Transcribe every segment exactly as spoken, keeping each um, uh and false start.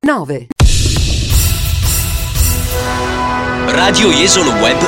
nove. Radio Jesolo Web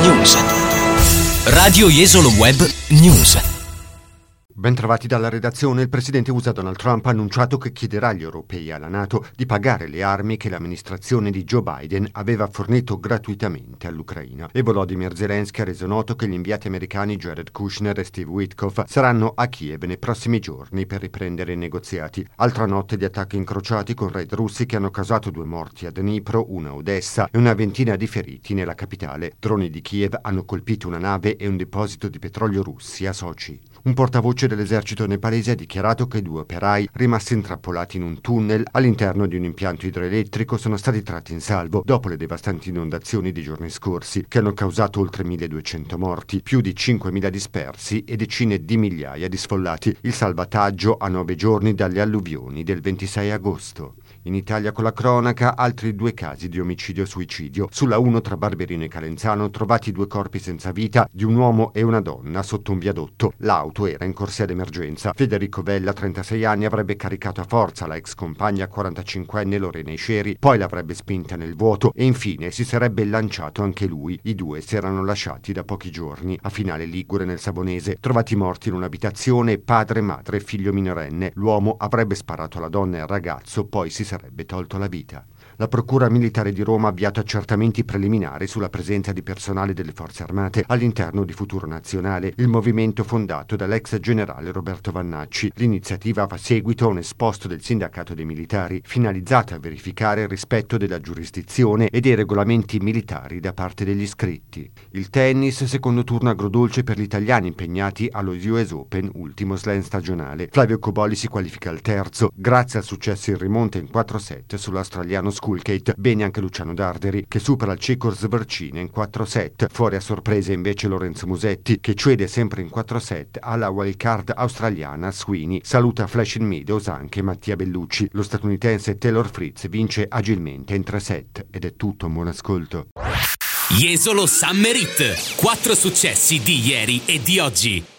News. Radio Jesolo Web News. Bentrovati dalla redazione. Il presidente U S A Donald Trump ha annunciato che chiederà agli europei e alla NATO di pagare le armi che l'amministrazione di Joe Biden aveva fornito gratuitamente all'Ucraina. E Volodymyr Zelensky ha reso noto che gli inviati americani Jared Kushner e Steve Witkoff saranno a Kiev nei prossimi giorni per riprendere i negoziati. Altra notte di attacchi incrociati con raid russi che hanno causato due morti a Dnipro, una a Odessa e una ventina di feriti nella capitale. Droni di Kiev hanno colpito una nave e un deposito di petrolio russi a Sochi. Un portavoce dell'esercito nepalese ha dichiarato che due operai rimasti intrappolati in un tunnel all'interno di un impianto idroelettrico sono stati tratti in salvo dopo le devastanti inondazioni dei giorni scorsi che hanno causato oltre milleduecento morti, più di cinquemila dispersi e decine di migliaia di sfollati. Il salvataggio a nove giorni dalle alluvioni del ventisei agosto. In Italia con la cronaca, altri due casi di omicidio-suicidio. Sulla uno tra Barberino e Calenzano trovati due corpi senza vita di un uomo e una donna sotto un viadotto. L'auto era in corsia d'emergenza. Federico Vella, trentasei anni, avrebbe caricato a forza la ex compagna quarantacinquenne Lorena Isceri, poi l'avrebbe spinta nel vuoto e infine si sarebbe lanciato anche lui. I due si erano lasciati da pochi giorni a Finale Ligure nel Savonese, trovati morti in un'abitazione, padre, madre e figlio minorenne. L'uomo avrebbe sparato alla donna e al ragazzo, poi si sarebbe tolto la vita. La Procura Militare di Roma ha avviato accertamenti preliminari sulla presenza di personale delle Forze Armate all'interno di Futuro Nazionale, il movimento fondato dall'ex generale Roberto Vannacci. L'iniziativa fa seguito a un esposto del sindacato dei militari, finalizzata a verificare il rispetto della giurisdizione e dei regolamenti militari da parte degli iscritti. Il tennis, secondo turno agrodolce per gli italiani impegnati allo U S Open, ultimo slam stagionale. Flavio Cobolli si qualifica al terzo, grazie al successo in rimonta in quattro set sull'australiano Skulkate. Bene anche Luciano Darderi, che supera il ceco Svercina in quattro set. Fuori a sorpresa invece Lorenzo Musetti, che cede sempre in quattro set alla wildcard australiana Sweeney. Saluta Flash in Meadows anche Mattia Bellucci. Lo statunitense Taylor Fritz vince agilmente in tre set. Ed è tutto, buon ascolto. Jesolo Summer Hit. Quattro successi di ieri e di oggi.